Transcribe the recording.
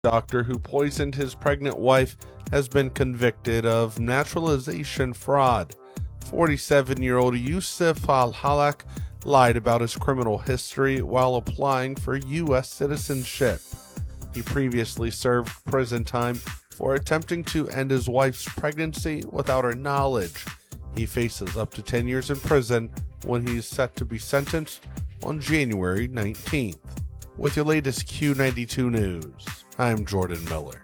Doctor who poisoned his pregnant wife has been convicted of naturalization fraud. 47-year-old Yusuf Al-Halak lied about his criminal history while applying for U.S. citizenship. He previously served prison time for attempting to end his wife's pregnancy without her knowledge. He faces up to 10 years in prison when he is set to be sentenced on January 19th. With your latest Q92 news, I'm Jordan Miller.